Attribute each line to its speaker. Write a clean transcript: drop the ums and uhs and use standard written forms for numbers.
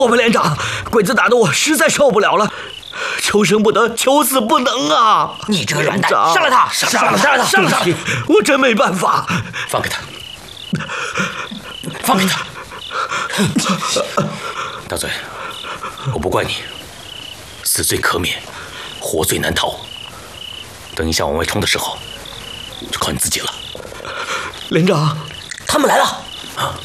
Speaker 1: 我们连长，鬼子打得我实在受不了了，求生不得，求死不能啊！
Speaker 2: 你这个软蛋，上了他，上了他！
Speaker 1: 我真没办法。
Speaker 3: 放开他，放开他！大嘴，我不怪你，死罪可免，活罪难逃。等一下往外冲的时候，就靠你自己了。
Speaker 1: 连长，
Speaker 2: 他们来了。
Speaker 3: 啊！